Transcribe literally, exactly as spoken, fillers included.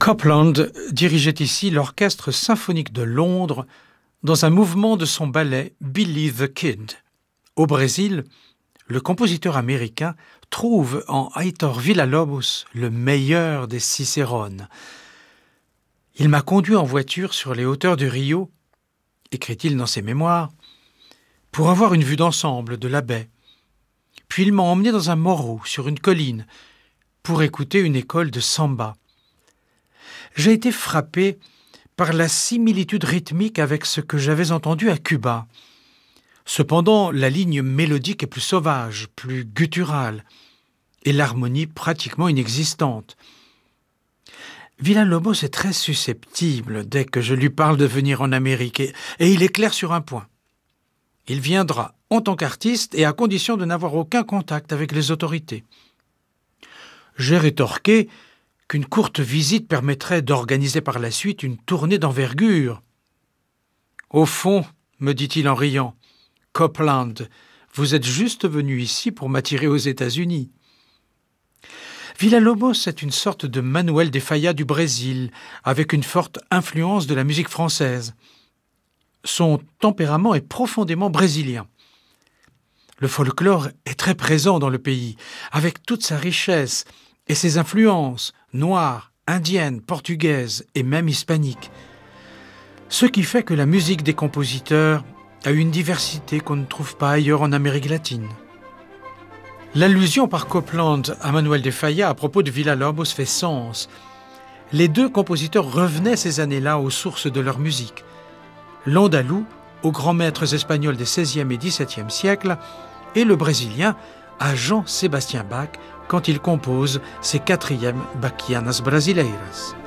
Copland dirigeait ici l'Orchestre symphonique de Londres dans un mouvement de son ballet Billy the Kid. Au Brésil, le compositeur américain trouve en Heitor Villa-Lobos le meilleur des Cicérones. Il m'a conduit en voiture sur les hauteurs de Rio, écrit-il dans ses mémoires, pour avoir une vue d'ensemble de la baie. Puis il m'a emmené dans un morro sur une colline pour écouter une école de samba. J'ai été frappé par la similitude rythmique avec ce que j'avais entendu à Cuba. Cependant, la ligne mélodique est plus sauvage, plus gutturale, et l'harmonie pratiquement inexistante. Villa-Lobos est très susceptible dès que je lui parle de venir en Amérique, et, et il est clair sur un point. Il viendra en tant qu'artiste et à condition de n'avoir aucun contact avec les autorités. J'ai rétorqué qu'une courte visite permettrait d'organiser par la suite une tournée d'envergure. « Au fond, me dit-il en riant, Copland, vous êtes juste venu ici pour m'attirer aux États-Unis. » Villa-Lobos est une sorte de Manuel de Falla du Brésil, avec une forte influence de la musique française. Son tempérament est profondément brésilien. Le folklore est très présent dans le pays, avec toute sa richesse et ses influences noires, indiennes, portugaises et même hispaniques. Ce qui fait que la musique des compositeurs a une diversité qu'on ne trouve pas ailleurs en Amérique latine. L'allusion par Copland à Manuel de Falla à propos de Villa-Lobos fait sens. Les deux compositeurs revenaient ces années-là aux sources de leur musique. L'andalou, aux grands maîtres espagnols des seizième et dix-septième siècles, et le brésilien à Jean-Sébastien Bach quand il compose ses quatrièmes Bachianas Brasileiras.